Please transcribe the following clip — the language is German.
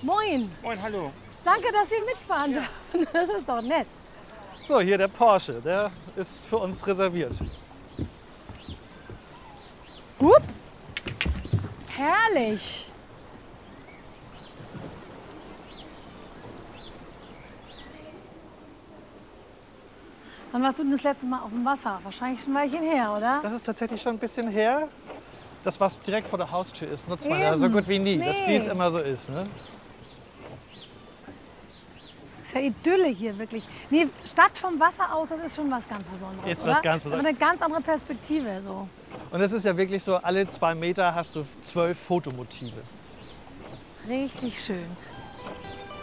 Moin. Moin, hallo. Danke, dass wir mitfahren dürfen. Das ist doch nett. So, hier der Porsche, der ist für uns reserviert. Hup. Herrlich. Wann warst du denn das letzte Mal auf dem Wasser? Wahrscheinlich schon ein Weilchen her, oder? Das ist tatsächlich schon ein bisschen her. Das, was direkt vor der Haustür ist, nutzt man ja Eben. so gut wie nie. Nee. Das, wie es immer so ist. Ne? Das ist ja Idylle hier, wirklich. Nee, Stadt vom Wasser aus, das ist schon was ganz Besonderes, Ist oder? was ganz Das ist aber eine ganz andere Perspektive. So. Und es ist ja wirklich so, alle 2 Meter hast du 12 Fotomotive. Richtig schön.